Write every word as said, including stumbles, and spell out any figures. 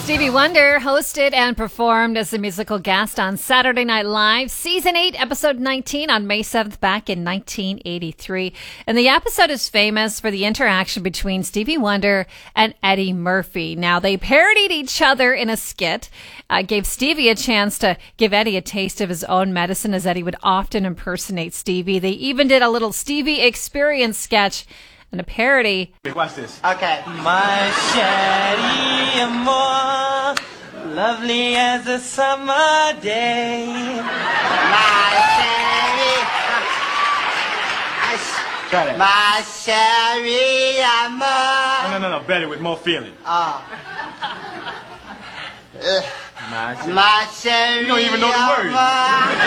Stevie Wonder hosted and performed as a musical guest on Saturday Night Live, Season eight, Episode nineteen on May seventh back in nineteen eighty-three. And the episode is famous for the interaction between Stevie Wonder and Eddie Murphy. Now, they parodied each other in a skit, uh, gave Stevie a chance to give Eddie a taste of his own medicine, as Eddie would often impersonate Stevie. They even did a little Stevie Experience sketch and a parody. Watch this. Okay. My chérie amour, lovely as a summer day. My chérie. Try that. My chérie amour. No, no, no, no. Better with more feeling. Oh. My, My chérie You don't even know the words. amour.